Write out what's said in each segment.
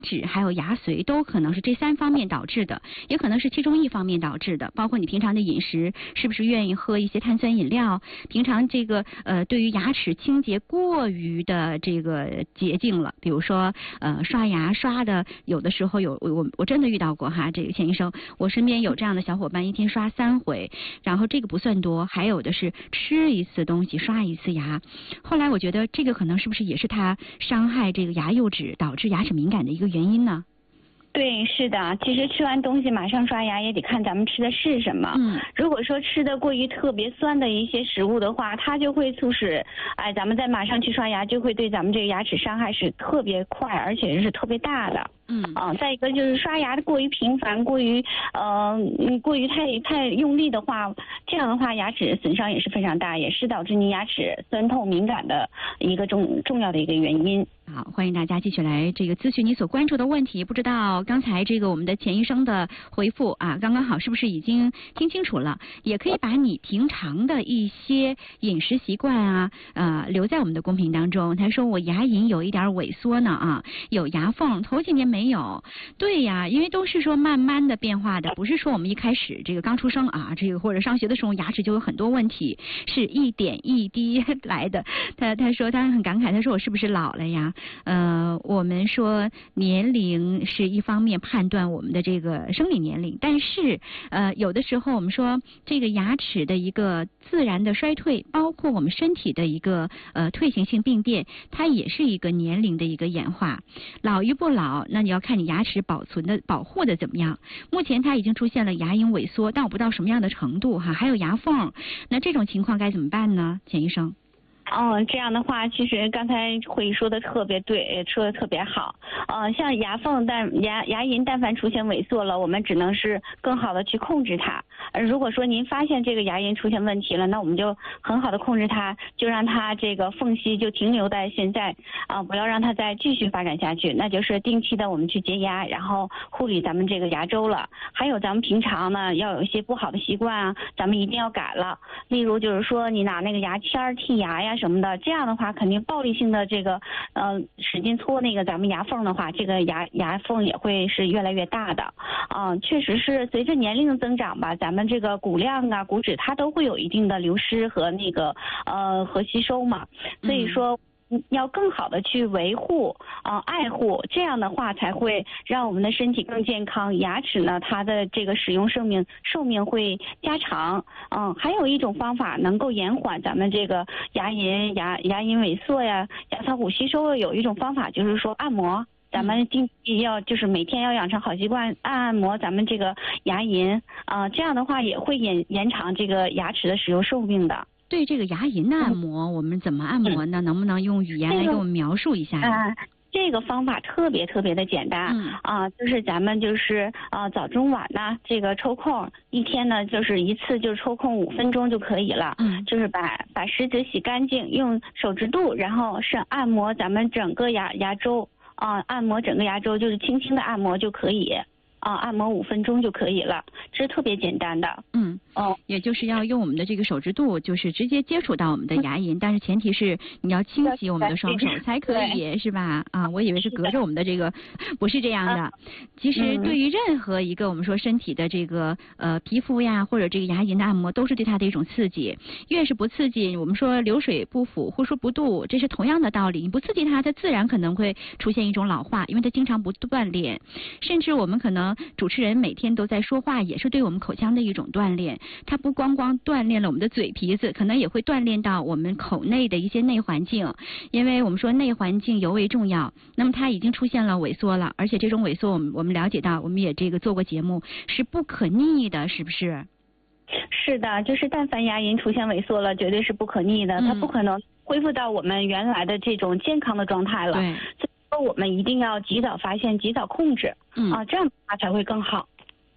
脂还有牙髓都可能是这3方面导致的，也可能是其中一方面导致的，包括你平常的饮食是不是愿意喝一些碳酸饮料，平常这个对于牙齿清洁过于的这个洁净了，比如说刷牙刷的有的时候我真的遇到过哈，这个钱医生，我身边有这样的小伙伴一天刷3回，然后这个不算多，还有的是吃一次东西刷一次牙，后来我觉得这个可能是不是也是它伤害这个牙釉质导致牙齿敏感的一个原因呢？ 对，是的，其实吃完东西马上刷牙也得看咱们吃的是什么。如果说吃的过于特别酸的一些食物的话，它就会促使，咱们再马上去刷牙，就会对咱们这个牙齿伤害是特别快，而且是特别大的。再一个就是刷牙过于频繁，过于太用力的话，这样的话牙齿损伤也是非常大，也是导致你牙齿酸痛敏感的一个重要的一个原因。 好，欢迎大家继续来这个咨询你所关注的问题。不知道刚才这个我们的钱医生的回复啊，刚刚好是不是已经听清楚了？也可以把你平常的一些饮食习惯啊，留在我们的公屏当中。他说我牙龈有一点萎缩呢啊，有牙缝，头几年没有。对呀，因为都是说慢慢的变化的，不是说我们一开始这个刚出生啊，这个或者上学的时候牙齿就有很多问题，是一点一滴来的。他说他很感慨，他说我是不是老了呀？我们说年龄是一方面判断我们的这个生理年龄，但是有的时候我们说这个牙齿的一个自然的衰退，包括我们身体的一个退行性病变，它也是一个年龄的一个演化。老与不老，那你要看你牙齿保护的怎么样。目前它已经出现了牙龈萎缩，但我不知道什么样的程度哈，还有牙缝，那这种情况该怎么办呢？钱医生。 这样的话，其实刚才会议说的特别对，说的特别好。像牙缝牙龈但凡出现萎缩了，我们只能是更好的去控制它。如果说您发现这个牙龈出现问题了，那我们就很好的控制它，就让它这个缝隙就停留在现在不要让它再继续发展下去。那就是定期的我们去洁牙，然后护理咱们这个牙周了。还有咱们平常呢要有一些不好的习惯啊，咱们一定要改了。例如就是说你拿那个牙签剔牙呀什么的，这样的话肯定暴力性的这个使劲搓那个咱们牙缝的话，这个牙缝也会是越来越大的。确实是随着年龄的增长吧，咱们这个骨量啊骨质它都会有一定的流失和那个和吸收嘛，所以说要更好的去维护爱护，这样的话才会让我们的身体更健康，牙齿呢它的这个使用寿命会加长。还有一种方法能够延缓咱们这个牙龈萎缩呀，牙槽骨吸收，有一种方法就是说按摩。咱们定期就是每天要养成好习惯，按摩咱们这个牙龈这样的话也会延长这个牙齿的使用寿命的。 对这个牙龈的按摩，我们怎么按摩呢？能不能用语言来给我们描述一下？ 这个方法特别的简单就是咱们就是早中晚呢这个抽空一天呢就是一次就抽空5分钟就可以了。就是把食指洗干净，用手指肚，然后是按摩咱们整个牙周按摩整个牙周，就是轻轻的按摩就可以。按摩5分钟就可以了，这是特别简单的。 也就是要用我们的这个手指肚，就是直接接触到我们的牙龈，但是前提是你要清洗我们的双手才可以，是吧？我以为是隔着我们的这个，不是这样的。其实对于任何一个我们说身体的这个皮肤呀，或者这个牙龈的按摩，都是对它的一种刺激。越是不刺激，我们说流水不腐，户枢不蠹，这是同样的道理。你不刺激它，它自然可能会出现一种老化，因为它经常不锻炼。甚至我们可能主持人每天都在说话，也是对我们口腔的一种锻炼。它不光锻炼了我们的嘴皮子，可能也会锻炼到我们口内的一些内环境，因为我们说内环境尤为重要。那么它已经出现了萎缩了，而且这种萎缩我们了解到，我们也这个做过节目，是不可逆的，是不是？ 是的，就是但凡牙龈出现萎缩了，绝对是不可逆的，它不可能恢复到我们原来的这种健康的状态了。所以说我们一定要及早发现，及早控制这样的话才会更好。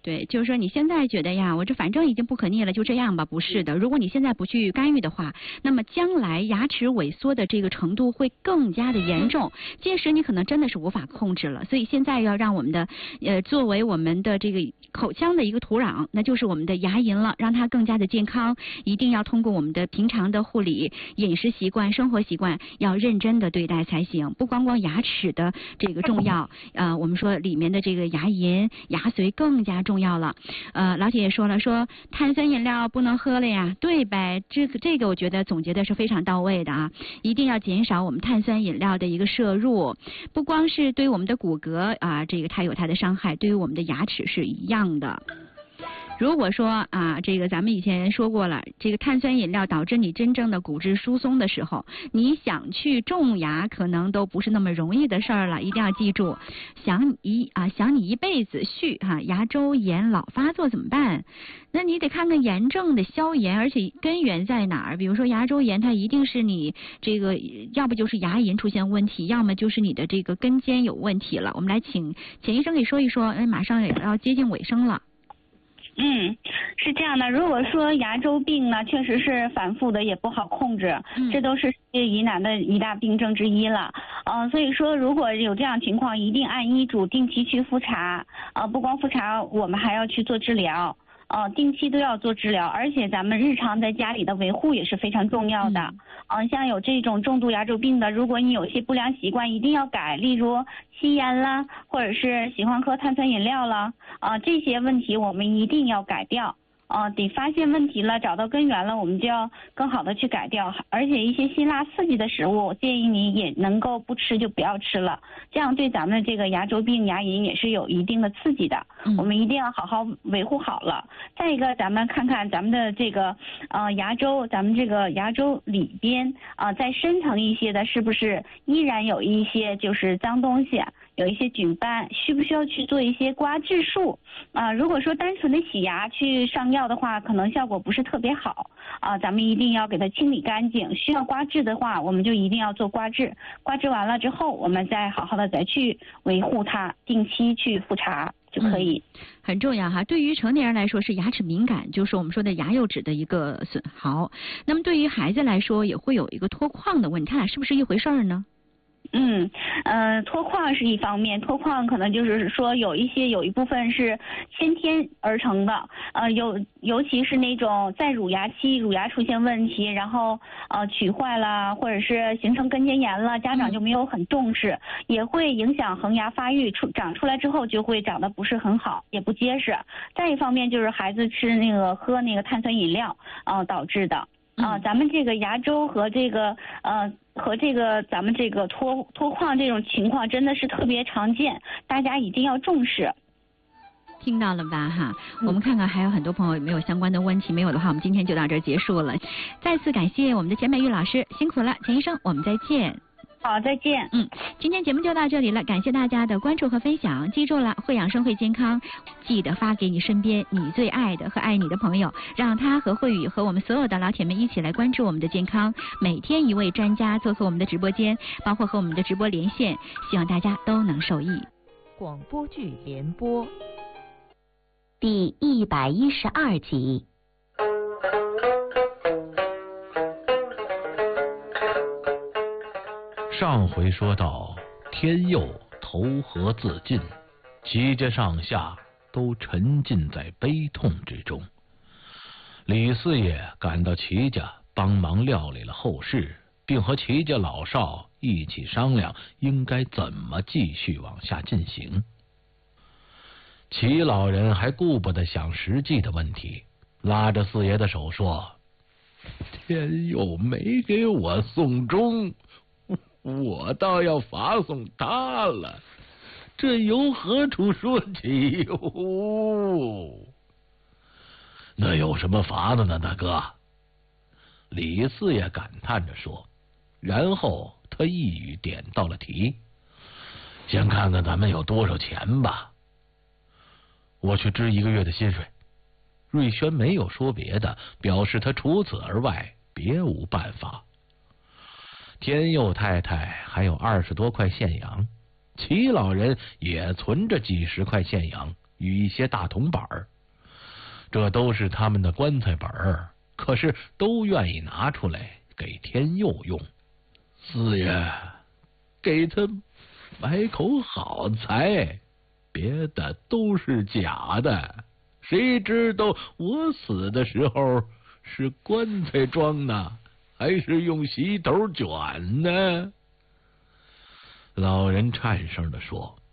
对，就是说你现在觉得呀，我这反正已经不可逆了，就这样吧，不是的。如果你现在不去干预的话，那么将来牙齿萎缩的这个程度会更加的严重，届时你可能真的是无法控制了。所以现在要让我们的作为我们的这个口腔的一个土壤，那就是我们的牙龈了，让它更加的健康，一定要通过我们的平常的护理、饮食习惯、生活习惯，要认真的对待才行。不光牙齿的这个重要，我们说里面的这个牙龈、牙髓更加重要了。老铁也说了，说碳酸饮料不能喝了呀，对呗？这个我觉得总结的是非常到位的啊，一定要减少我们碳酸饮料的一个摄入，不光是对我们的骨骼啊，这个它有它的伤害，对于我们的牙齿是一样的。如果说啊，这个咱们以前说过了，这个碳酸饮料导致你真正的骨质疏松的时候，你想去种牙可能都不是那么容易的事儿了。一定要记住，想你一辈子续牙周炎老发作怎么办？那你得看看炎症的消炎，而且根源在哪儿？比如说牙周炎，它一定是你这个要不就是牙龈出现问题，要么就是你的这个根尖有问题了。我们来请钱医生给说一说，马上也要接近尾声了。 是这样的，如果说牙周病呢，确实是反复的，也不好控制，这都是疑难的一大病症之一了。所以说如果有这样情况，一定按医嘱定期去复查，不光复查，我们还要去做治疗。定期都要做治疗，而且咱们日常在家里的维护也是非常重要的。像有这种重度牙周病的，如果你有些不良习惯一定要改，例如吸烟啦，或者是喜欢喝碳酸饮料啦，这些问题我们一定要改掉。得发现问题了，找到根源了，我们就要更好的去改掉。而且一些辛辣刺激的食物，我建议你也能够不吃就不要吃了，这样对咱们这个牙周病、牙龈也是有一定的刺激的。我们一定要好好维护好了。再一个，咱们看看咱们的这个牙周，咱们这个牙周里边再深层一些的，是不是依然有一些就是脏东西？有一些菌斑，需不需要去做一些刮治术？如果说单纯的洗牙去上药的话，可能效果不是特别好。咱们一定要给它清理干净。需要刮治的话，我们就一定要做刮治。刮治完了之后，我们再好好的再去维护它，定期去复查就可以。 很重要哈。对于成年人来说是牙齿敏感，就是我们说的牙釉质的一个损耗。那么对于孩子来说，也会有一个脱矿的问题，它俩是不是一回事儿呢？ 脱矿是一方面，脱矿可能就是说有一部分是先天而成的，尤其是那种在乳牙期乳牙出现问题，然后龋坏了或者是形成根尖炎了，家长就没有很重视，也会影响恒牙发育，长出来之后就会长得不是很好，也不结实。再一方面就是孩子喝那个碳酸饮料导致的。咱们这个牙周和这个咱们这个脱矿这种情况真的是特别常见，大家一定要重视。 听到了吧哈？我们看看还有很多朋友有没有相关的问题，没有的话我们今天就到这儿结束了。再次感谢我们的钱美玉老师，辛苦了，钱医生，我们再见。 好，再见。 今天节目就到这里了，感谢大家的关注和分享。记住了，会养生会健康，记得发给你身边你最爱的和爱你的朋友，让他和慧宇和我们所有的老铁们一起来关注我们的健康。每天一位专家做客我们的直播间，包括和我们的直播连线，希望大家都能受益。 广播剧联播第112集。 上回说到，天佑投河自尽，齐家上下都沉浸在悲痛之中。李四爷赶到齐家，帮忙料理了后事，并和齐家老少一起商量应该怎么继续往下进行。齐老人还顾不得想实际的问题，拉着四爷的手说：“天佑没给我送终，我倒要罚送他了，这由何处说起哟？”那有什么罚的呢，大哥？李四爷感叹着说，然后他一语点到了题：“先看看咱们有多少钱吧。我去支1个月的薪水。”瑞轩没有说别的，表示他除此而外别无办法。天佑太太还有20多块现洋，齐老人也存着几十块现洋， 与一些大铜板儿，这都是他们的棺材本儿，可是都愿意拿出来给天佑用。四爷，给他买口好菜，别的都是假的，谁知道我死的时候是棺材装呢，还是用席头卷呢？老人颤声地说：